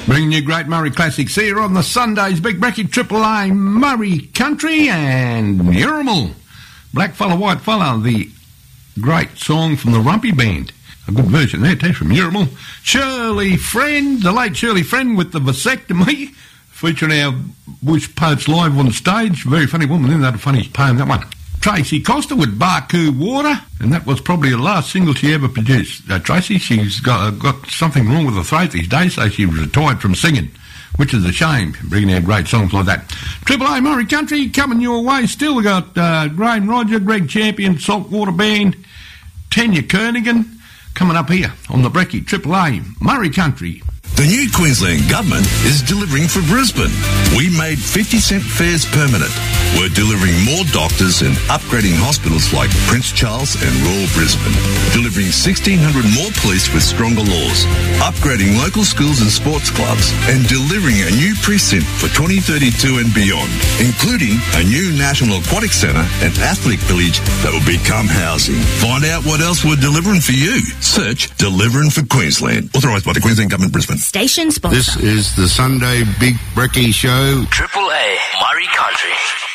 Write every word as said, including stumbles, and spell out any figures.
Bringing you great Murray classics here on the Sunday's Big Brekkie Triple A Murray Country and Yurimal. Black Fella, White Fella, the great song from the Rumpy Band. A good version there too from Yurimal. Shirley Friend, the late Shirley Friend with the vasectomy, featuring our Bush Poets live on stage. Very funny woman, isn't that a funny poem, that one? Tracy Costa with Barcoo Water, and that was probably the last single she ever produced. Uh, Tracy, she's got, uh, got something wrong with her throat these days, so she retired from singing, which is a shame, bringing out great songs like that. Triple A Murray Country coming your way. Still we got uh, Graham Roger, Greg Champion, Saltwater Band, Tanya Kernigan coming up here on the Brekkie Triple A Murray Country. The new Queensland Government is delivering for Brisbane. We made fifty cent fares permanent. We're delivering more doctors and upgrading hospitals like Prince Charles and Royal Brisbane. Delivering sixteen hundred more police with stronger laws. Upgrading local schools and sports clubs. And delivering a new precinct for twenty thirty-two and beyond. Including a new National Aquatic Centre and Athlete Village that will become housing. Find out what else we're delivering for you. Search Delivering for Queensland. Authorised by the Queensland Government, Brisbane. Station sponsor. This is the Sunday Big Brekkie Show. Triple A Murray Country.